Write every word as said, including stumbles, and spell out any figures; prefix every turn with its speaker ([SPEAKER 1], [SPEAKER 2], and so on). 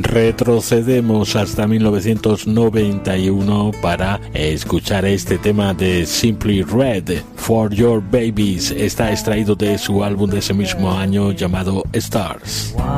[SPEAKER 1] Retrocedemos hasta mil novecientos noventa y uno para escuchar este tema de Simply Red, For Your Babies. Está extraído de su álbum de ese mismo año llamado Stars.